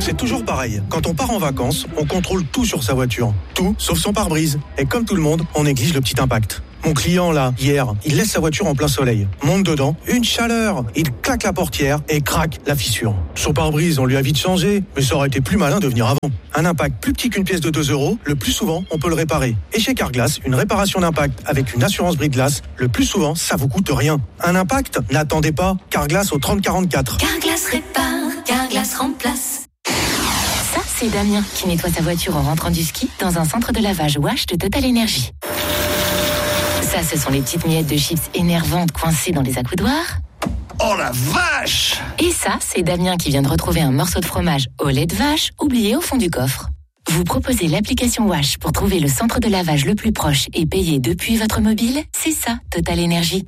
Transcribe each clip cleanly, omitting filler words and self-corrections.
C'est toujours pareil. Quand on part en vacances, on contrôle tout sur sa voiture. Tout, sauf son pare-brise. Et comme tout le monde, on néglige le petit impact. Mon client, là, hier, il laisse sa voiture en plein soleil. Monte dedans, une chaleur. Il claque la portière et craque la fissure. Son pare-brise, on lui a vite changé, mais ça aurait été plus malin de venir avant. Un impact plus petit qu'une pièce de 2 €, le plus souvent, on peut le réparer. Et chez Carglass, une réparation d'impact avec une assurance brise-glace, le plus souvent, ça vous coûte rien. Un impact? N'attendez pas. Carglass au 30 44. Carglass répare, Carglass remplace. Ça, c'est Damien qui nettoie sa voiture en rentrant du ski dans un centre de lavage Wash de Total Energy. Ça, ce sont les petites miettes de chips énervantes coincées dans les accoudoirs. Oh la vache! Et ça, c'est Damien qui vient de retrouver un morceau de fromage au lait de vache oublié au fond du coffre. Vous proposez l'application Wash pour trouver le centre de lavage le plus proche et payer depuis votre mobile? C'est ça, Total Energy.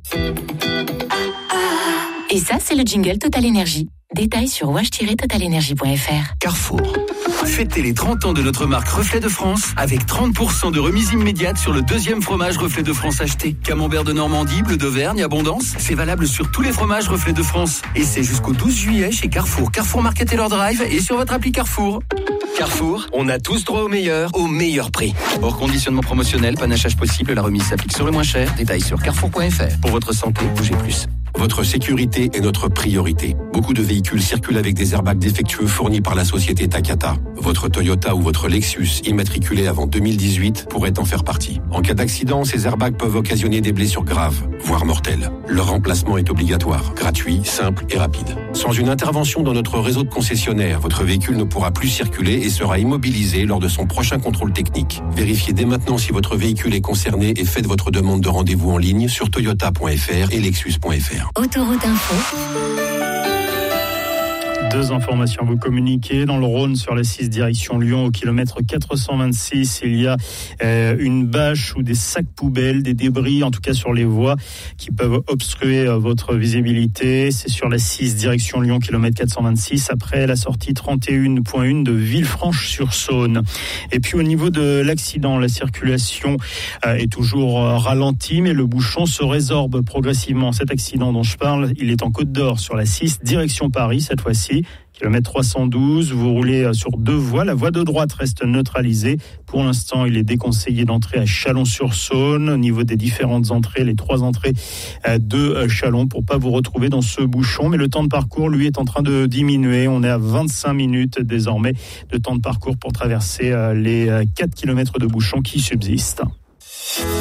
Et ça, c'est le jingle Total Energy. Détails sur wash-totalenergy.fr. Carrefour. Fêtez les 30 ans de notre marque Reflet de France avec 30% de remise immédiate sur le deuxième fromage Reflet de France acheté. Camembert de Normandie, bleu d'Auvergne, Abondance. C'est valable sur tous les fromages Reflet de France. Et c'est jusqu'au 12 juillet chez Carrefour. Carrefour Market et leur drive et sur votre appli Carrefour. Carrefour, on a tous droit au meilleur prix. Hors conditionnement promotionnel, panachage possible, la remise s'applique sur le moins cher. Détails sur carrefour.fr. Pour votre santé, bougez plus. Votre sécurité est notre priorité. Beaucoup de véhicules circulent avec des airbags défectueux fournis par la société Takata. Votre Toyota ou votre Lexus, immatriculé avant 2018, pourrait en faire partie. En cas d'accident, ces airbags peuvent occasionner des blessures graves, voire mortelles. Leur remplacement est obligatoire, gratuit, simple et rapide. Sans une intervention dans notre réseau de concessionnaires, votre véhicule ne pourra plus circuler et sera immobilisé lors de son prochain contrôle technique. Vérifiez dès maintenant si votre véhicule est concerné et faites votre demande de rendez-vous en ligne sur toyota.fr et lexus.fr. Autoroute Info. 2 informations à vous communiquer. Dans le Rhône, sur la 6 direction Lyon, au kilomètre 426, il y a une bâche ou des sacs poubelles, des débris, en tout cas sur les voies, qui peuvent obstruer votre visibilité. C'est sur la 6 direction Lyon, kilomètre 426, après la sortie 31.1 de Villefranche-sur-Saône. Et puis au niveau de l'accident, la circulation est toujours ralentie, mais le bouchon se résorbe progressivement. Cet accident dont je parle, il est en Côte d'Or, sur la 6 direction Paris, cette fois-ci. Kilomètre 312, vous roulez sur 2 voies. La voie de droite reste neutralisée. Pour l'instant, il est déconseillé d'entrer à Chalon-sur-Saône. Au niveau des différentes entrées, les 3 entrées de Chalon, pour pas vous retrouver dans ce bouchon. Mais le temps de parcours, lui, est en train de diminuer. On est à 25 minutes désormais de temps de parcours pour traverser les 4 kilomètres de bouchon qui subsistent.